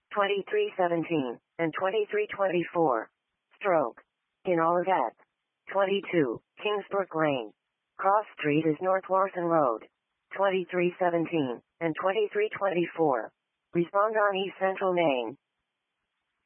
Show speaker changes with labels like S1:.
S1: 2317, and 2324. Stroke. In Olivet. 22, Kingsbrook Lane. Cross Street is North Larson Road. 2317, and 2324. Respond on East Central Main.